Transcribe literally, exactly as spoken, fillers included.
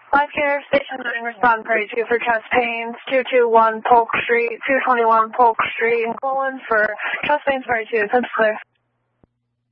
Life Care Station nine, respond Prairie two for chest pains, two two one Polk Street, two twenty-one Polk Street, in Colon for chest pains, Prairie two, that's clear.